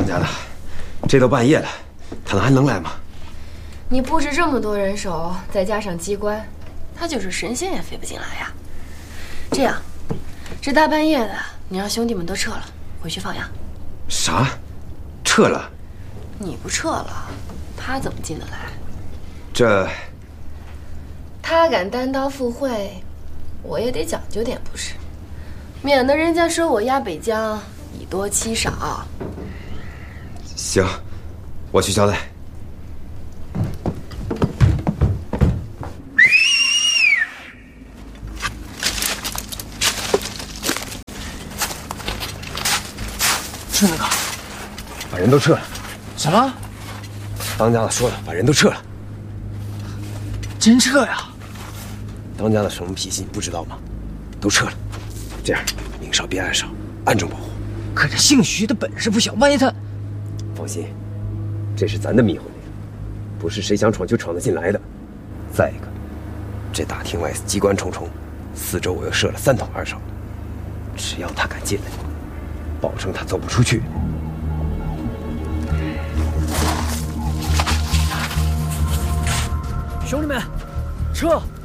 当家的，这都半夜了，他还能来吗？ 你布置这么多人手，再加上机关，他就是神仙也飞不进来呀。这样，这大半夜的，你让兄弟们都撤了，回去放羊。 啥？撤了？ 你不撤了，他怎么进得来？ 这…… 他敢单刀赴会，我也得讲究点不是？免得人家说我压北疆以多欺少。 行，我去交代。 顺子哥， 把人都撤了。 什么？ 当家的说了，把人都撤了。 真撤呀？ 当家的什么脾气你不知道吗？都撤了。这样，明少别暗少，暗中保护。 可这姓徐的本事不小，万一他…… 放心，这是咱的迷魂铃，不是谁想闯就闯得进来的。再一个，这大厅外机关重重，四周我又设了3筒2哨，只要他敢进来，保证他走不出去。 兄弟们，撤！